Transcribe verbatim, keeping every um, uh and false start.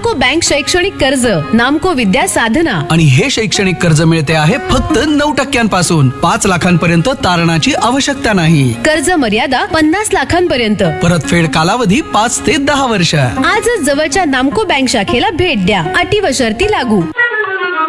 नामको बँक शैक्षणिक कर्ज, नामको विद्या साधना. आणि हे शैक्षणिक कर्ज मिळते आहे फक्त नऊ टक्क्यांपासून. पाच लाखांपर्यंत तारणाची आवश्यकता नाही. कर्ज मर्यादा पन्नास लाखांपर्यंत. परतफेड कालावधी पाच ते दहा वर्ष. आजच जवळच्या नामको बँक शाखेला भेट द्या. अटी व शर्ती लागू.